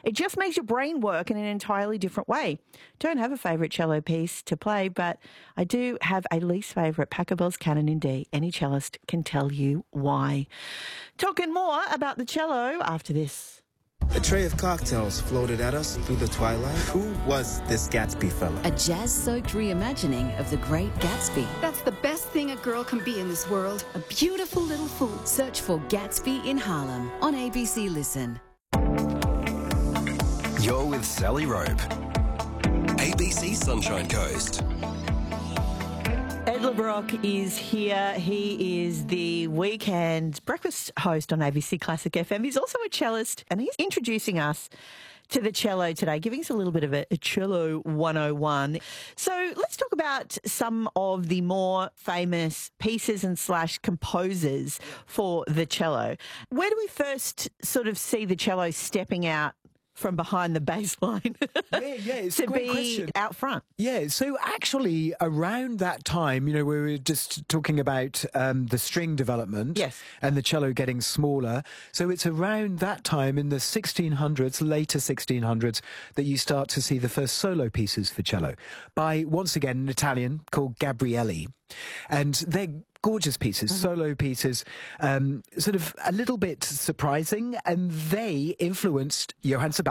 It just makes your brain work in an entirely different way. Don't have a favourite cello piece to play, but I do have a least favourite, Pachelbel's Canon in D. Any cellist can tell you why. Talking more about the cello after this. A tray of cocktails floated at us through the twilight. Who was this Gatsby fella? A jazz-soaked reimagining of The Great Gatsby. That's the best thing a girl can be in this world. A beautiful little fool. Search for Gatsby in Harlem on ABC Listen. You're with Sally Rope. ABC Sunshine Coast. Ed LeBrock is here. He is the weekend breakfast host on ABC Classic FM. He's also a cellist, and he's introducing us to the cello today, giving us a little bit of a cello 101. So let's talk about some of the more famous pieces and / composers for the cello. Where do we first sort of see the cello stepping out from behind the bass line it's to a great be question. out front? Yeah, so actually around that time, we were just talking about the string development and the cello getting smaller. So it's around that time in the 1600s, later 1600s, that you start to see the first solo pieces for cello by, once again, an Italian called Gabrielli. And they're gorgeous pieces, solo pieces, sort of a little bit surprising, and they influenced Johann Sebastian